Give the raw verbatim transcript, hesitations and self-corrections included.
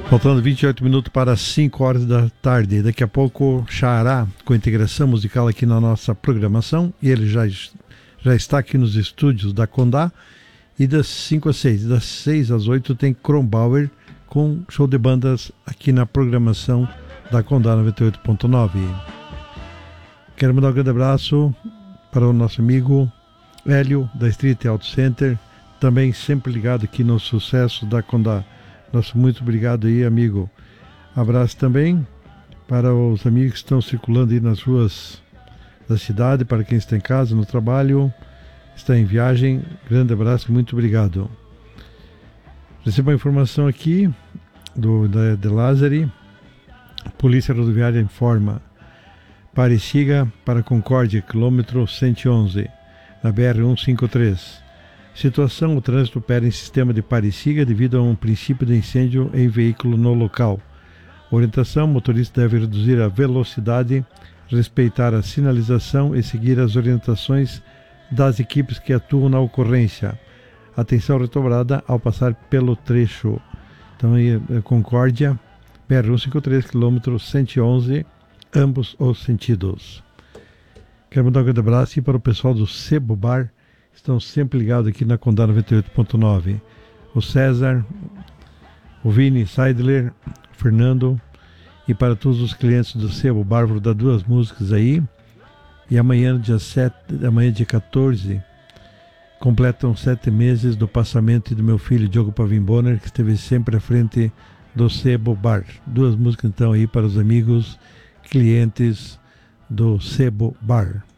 Faltando vinte e oito minutos para cinco horas da tarde. Daqui a pouco, Xará, com integração musical aqui na nossa programação. E ele já, já está aqui nos estúdios da Condá. E das cinco às seis, das seis às oito tem Kronbauer com show de bandas aqui na programação da Condá noventa e oito ponto nove. Quero mandar um grande abraço para o nosso amigo Hélio, da Street Auto Center, também sempre ligado aqui no sucesso da Condá. Nosso muito obrigado aí, amigo. Abraço também para os amigos que estão circulando aí nas ruas da cidade, para quem está em casa, no trabalho, está em viagem. Grande abraço, muito obrigado. Recebo uma informação aqui do, da, de Lázari. Polícia Rodoviária informa: pare e siga para Concórdia, quilômetro cento e onze, na B R cento e cinquenta e três. Situação: o trânsito opera em sistema de pare e siga devido a um princípio de incêndio em veículo no local. Orientação: o motorista deve reduzir a velocidade, respeitar a sinalização e seguir as orientações das equipes que atuam na ocorrência. Atenção redobrada ao passar pelo trecho. Então aí, Concórdia, B R cento e cinquenta e três, quilômetro cento e onze, ambos os sentidos. Quero mandar um grande abraço para o pessoal do Sebo Bar, estão sempre ligados aqui na Condá noventa e oito ponto nove. O César, o Vini Seidler, o Fernando, e para todos os clientes do Sebo Bar, vou dar duas músicas aí. E amanhã, dia sete, amanhã, dia quatorze, completam sete meses do passamento do meu filho Diogo Pavim Bonner, que esteve sempre à frente do Sebo Bar. Duas músicas então aí para os amigos clientes do Sebo Bar.